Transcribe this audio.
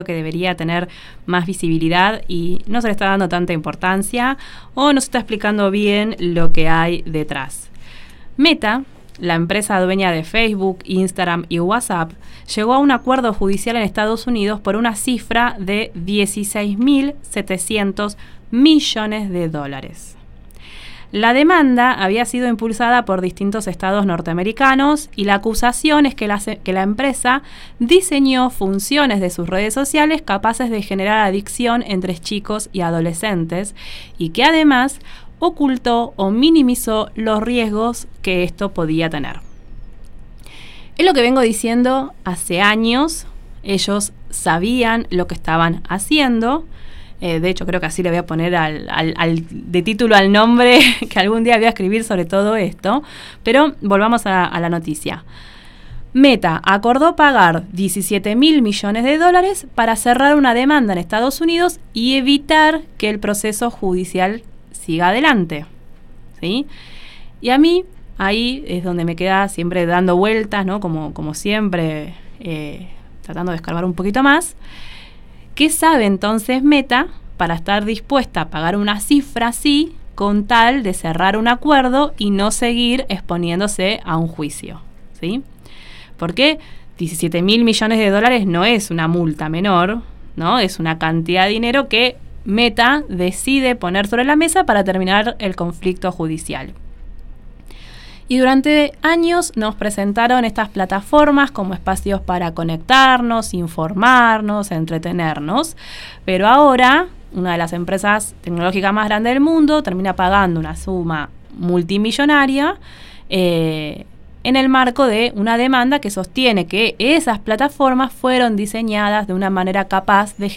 que debería tener más visibilidad y no se le está dando tanta importancia o no se está explicando bien lo que hay detrás. Meta, la empresa dueña de Facebook, Instagram y WhatsApp, llegó a un acuerdo judicial en Estados Unidos por una cifra de 16.700 millones de dólares. La demanda había sido impulsada por distintos estados norteamericanos y la acusación es que la empresa diseñó funciones de sus redes sociales capaces de generar adicción entre chicos y adolescentes y que además ocultó o minimizó los riesgos que esto podía tener. Es lo que vengo diciendo hace años. Ellos sabían lo que estaban haciendo. De hecho, creo que así le voy a poner de título al nombre que algún día voy a escribir sobre todo esto. Pero volvamos a la noticia. Meta acordó pagar 17.000 millones de dólares para cerrar una demanda en Estados Unidos y evitar que el proceso judicial siga adelante, ¿sí? Y a mí ahí es donde me queda siempre dando vueltas, ¿no? Como siempre, tratando de escarbar un poquito más. ¿Qué sabe entonces Meta para estar dispuesta a pagar una cifra así con tal de cerrar un acuerdo y no seguir exponiéndose a un juicio, ¿sí? Porque 17.000 millones de dólares no es una multa menor, ¿no? Es una cantidad de dinero que Meta decide poner sobre la mesa para terminar el conflicto judicial. Y durante años nos presentaron estas plataformas como espacios para conectarnos, informarnos, entretenernos. Pero ahora, una de las empresas tecnológicas más grandes del mundo termina pagando una suma multimillonaria en el marco de una demanda que sostiene que esas plataformas fueron diseñadas de una manera capaz de